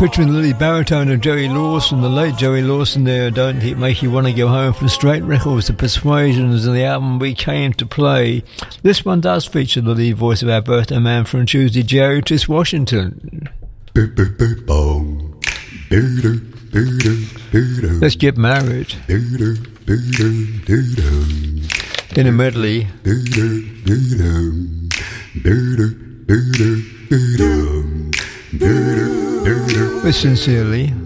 Featuring the lead baritone of Joey Lawson, the late Joey Lawson there, Don't Make You Want to Go Home from Straight Records, The Persuasions, and the album We Came to Play. This one does feature the lead voice of our birthday man from Tuesday, Jerry Otis Washington. Let's get married. In a medley. With sincerely